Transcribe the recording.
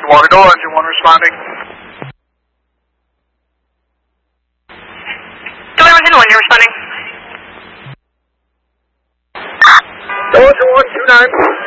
Water Door, engine 1 responding. Door engine 1, you're responding. Door engine 1, 29.